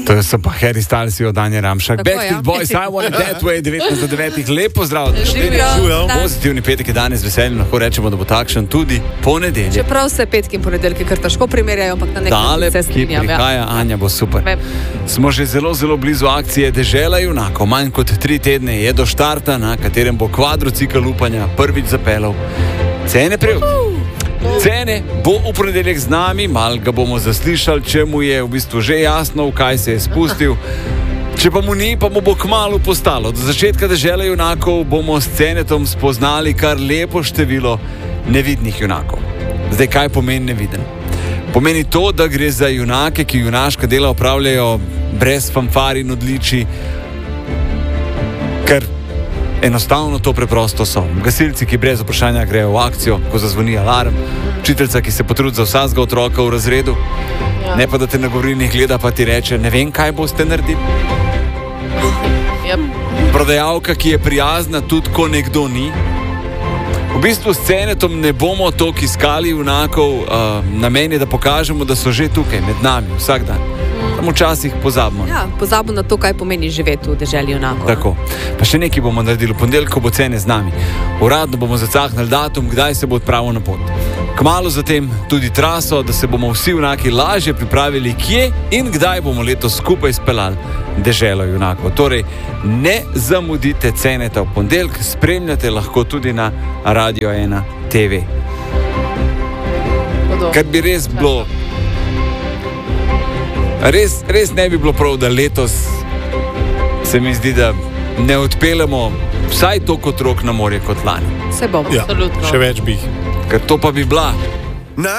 To so pa Harry Styles od Anje Ramšak. Backstreet Boys, I Want It That Way, 19.9. Lepo zdrav. Pozitivni petek je danes, veseljem lahko rečemo, da bo takšen tudi ponedeljek. Čeprav se petki in ponedeljki kar težko primerjajo, ampak na nekaj se strinjam. Prihaja, Anja bo super. Smo že zelo blizu akcije Dežela junakov. Manj kot 3 tedne je do štarta, na katerem bo kvadrocikl upanja prvič zapeljal. Cene Cene bo v ponedeljek z nami, mal ga bomo zaslišali, če mu je v bistvu že jasno, v kaj se je spustil. Če pa mu ni, pa mu bo kmalu postalo. Do začetka Dežele junakov bomo s Cenetom spoznali kar lepo število nevidnih junakov. Zdaj, kaj pomeni neviden? Pomeni to, da gre za junake, ki junaška dela opravljajo brez fanfar in odličij, ker enostavno to preprosto so. Gasilci, ki brez vprašanja grejo v akcijo, ko zazvoni alarm, učiteljica, ki se potrudi za vsakega otroka v razredu, ne pa da te na govorilnih gleda, pa ti reče, ne vem, kaj boste naredili. Prodajalka, ki je prijazna, tudi ko nekdo ni. V bistvu s Cenetom ne bomo toliko iskali junakov, namen je, da pokažemo, da so že tukaj, med nami, vsak dan. Včasih pozabimo. Ja, pozabimo na to, kaj pomeni živeti v Deželi junakov. Tako. Pa še nekaj bomo naredili. V ponedeljek, ko bo Cene z nami. Uradno bomo zacahnili datum, kdaj se bo odpravil na pot. Kmalu zatem tudi traso, da se bomo vsi junaki lažje pripravili, kje in kdaj bomo letos skupaj speljali Deželo junakov. Torej, ne zamudite Ceneta v ponedeljek, spremljate lahko tudi na Radio 1 TV. Kar bi res bilo... Res ne bi bilo prav, da letos se mi zdi, da ne odpeljemo vsaj toliko otrok na morje kot lani. Se bomo. Ja, še več bi jih. Ker to pa bi bila